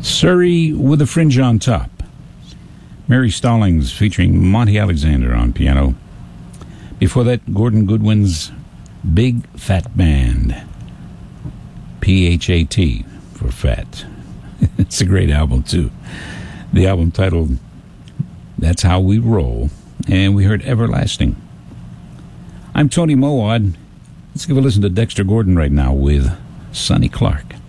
Surrey with a Fringe on Top. Mary Stallings featuring Monty Alexander on piano. Before that, Gordon Goodwin's Big Fat Band. P-H-A-T for fat. It's a great album, too. The album titled That's How We Roll. And we heard Everlasting. I'm Tony Mowat. Let's give a listen to Dexter Gordon right now with Sonny Clark.